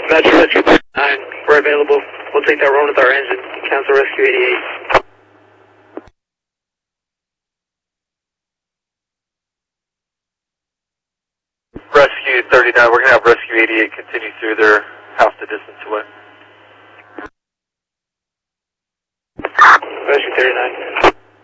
Roger, Rescue 9. We're available. We'll take that run with our engine. Cancel Rescue 88. Rescue 39, we're going to have Rescue 88 continue through their half the distance away. Rescue 39.